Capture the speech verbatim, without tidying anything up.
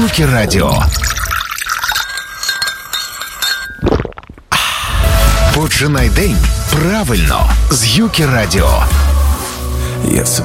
Юкі Радіо. Починай день правильно з Юкі Радіо. Я все